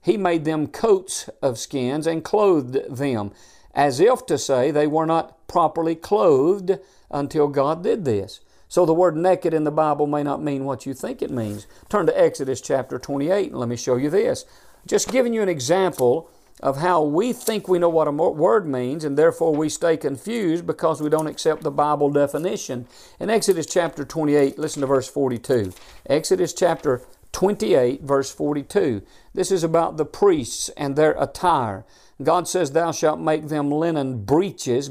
He made them coats of skins and clothed them, as if to say they were not properly clothed until God did this. So the word naked in the Bible may not mean what you think it means. Turn to Exodus chapter 28 and let me show you this. Just giving you an example of how we think we know what a word means, and therefore we stay confused because we don't accept the Bible definition. In Exodus chapter 28, listen to verse 42. Exodus chapter 28, verse 42. This is about the priests and their attire. God says, thou shalt make them linen breeches,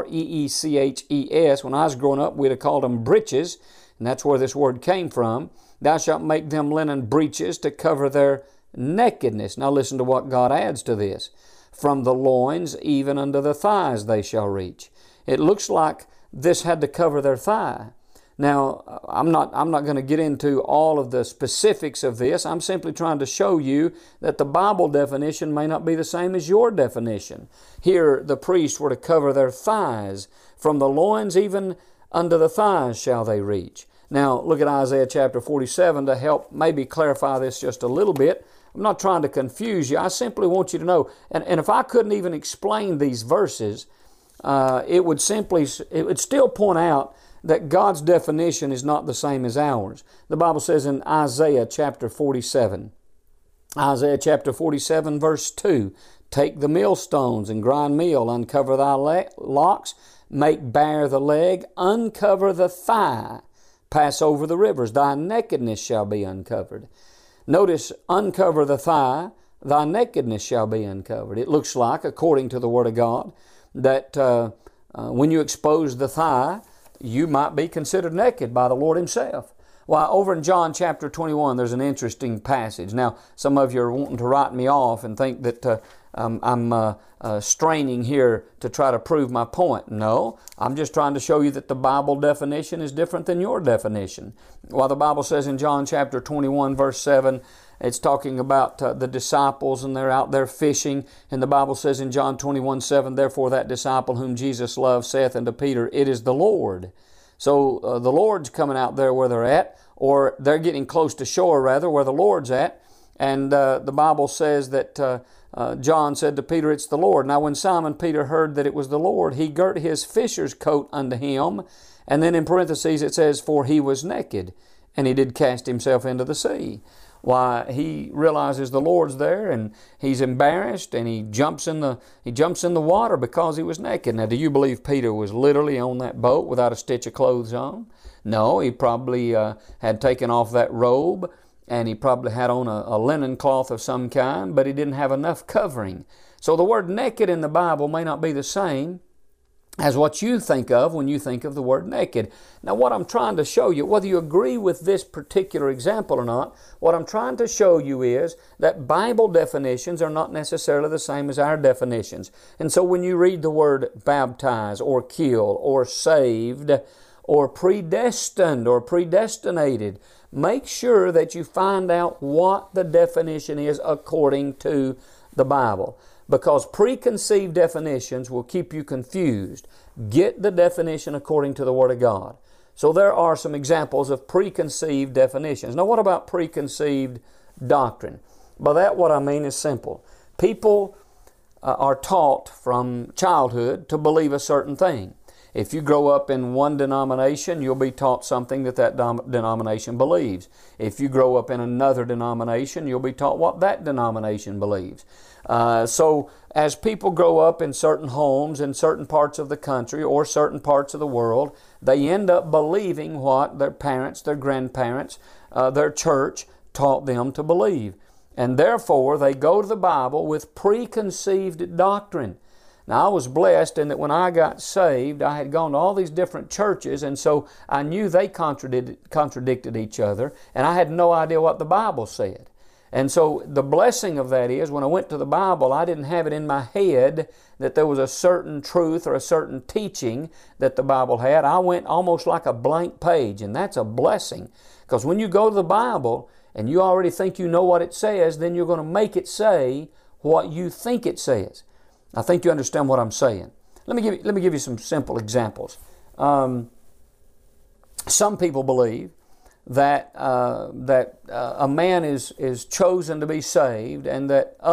breeches. When I was growing up, we'd have called them breeches, and that's where this word came from. Thou shalt make them linen breeches to cover their nakedness. Now listen to what God adds to this. From the loins even unto the thighs they shall reach. It looks like this had to cover their thigh. Now, I'm not going to get into all of the specifics of this. I'm simply trying to show you that the Bible definition may not be the same as your definition. Here, the priests were to cover their thighs. From the loins even unto the thighs shall they reach. Now, look at Isaiah chapter 47 to help maybe clarify this just a little bit. I'm not trying to confuse you. I simply want you to know, and if I couldn't even explain these verses, it would still point out that God's definition is not the same as ours. The Bible says in Isaiah chapter 47, Isaiah chapter 47 verse 2, take the millstones and grind meal, uncover thy locks, make bare the leg, uncover the thigh, pass over the rivers, thy nakedness shall be uncovered. Notice, uncover the thigh, thy nakedness shall be uncovered. It looks like, according to the Word of God, that when you expose the thigh, you might be considered naked by the Lord Himself. Why, over in John chapter 21, there's an interesting passage. Now, some of you are wanting to write me off and think that I'm straining here to try to prove my point. No, I'm just trying to show you that the Bible definition is different than your definition. While the Bible says in John chapter 21, verse 7, it's talking about the disciples and they're out there fishing. And the Bible says in John 21, 7, therefore that disciple whom Jesus loved saith unto Peter, it is the Lord. So the Lord's coming out there where they're at, or they're getting close to shore rather, where the Lord's at. And the Bible says that John said to Peter, it's the Lord. Now when Simon Peter heard that it was the Lord, he girt his fisher's coat unto him. And then in parentheses it says, for he was naked, and he did cast himself into the sea. Why, he realizes the Lord's there, and he's embarrassed, and he jumps in the water because he was naked. Now, do you believe Peter was literally on that boat without a stitch of clothes on? No, he probably had taken off that robe, and he probably had on a linen cloth of some kind, but he didn't have enough covering. So the word naked in the Bible may not be the same as what you think of when you think of the word naked. Now what I'm trying to show you, whether you agree with this particular example or not, what I'm trying to show you is that Bible definitions are not necessarily the same as our definitions. And so when you read the word baptize or kill or saved or predestined or predestinated, make sure that you find out what the definition is according to the Bible. Because preconceived definitions will keep you confused. Get the definition according to the Word of God. So there are some examples of preconceived definitions. Now what about preconceived doctrine? By that what I mean is simple. People are taught from childhood to believe a certain thing. If you grow up in one denomination, you'll be taught something that denomination believes. If you grow up in another denomination, you'll be taught what that denomination believes. So as people grow up in certain homes in certain parts of the country or certain parts of the world, they end up believing what their parents, their grandparents, their church taught them to believe. And therefore, they go to the Bible with preconceived doctrine. Now, I was blessed in that when I got saved, I had gone to all these different churches, and so I knew they contradicted each other, and I had no idea what the Bible said. And so the blessing of that is when I went to the Bible, I didn't have it in my head that there was a certain truth or a certain teaching that the Bible had. I went almost like a blank page, and that's a blessing. Because when you go to the Bible and you already think you know what it says, then you're going to make it say what you think it says. I think you understand what I'm saying. Let me give you some simple examples. Some people believe that a man is chosen to be saved, and that